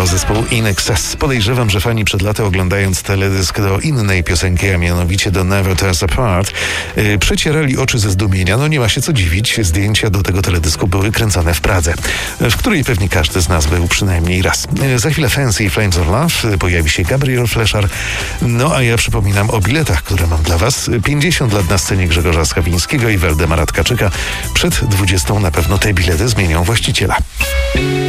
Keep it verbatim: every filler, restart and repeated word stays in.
to zespół In Excess. Podejrzewam, że fani przed laty, oglądając teledysk do innej piosenki, a mianowicie do Never Tear Us Apart, yy, przecierali oczy ze zdumienia. No nie ma się co dziwić, zdjęcia do tego teledysku były kręcone w Pradze, w której pewnie każdy z nas był przynajmniej raz. Yy, za chwilę Fancy i Flames of Love, yy, pojawi się Gabriel Fleszar. No a ja przypominam o biletach, które mam dla was. pięćdziesiąt lat na scenie Grzegorza Skawińskiego i Waldemara Tkaczyka. Przed dwudziestą na pewno te bilety zmienią właściciela.